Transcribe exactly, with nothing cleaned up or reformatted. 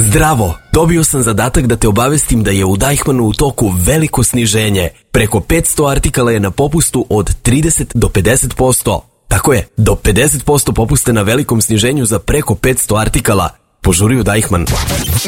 Zdravo! Dobio sam zadatak da te obavestim da je u Deichmannu u toku veliko sniženje. Preko petsto artikala je na popustu od trideset do pedeset posto. Tako je, do pedeset posto popuste na velikom sniženju za preko petsto artikala. Požuri u Deichmann.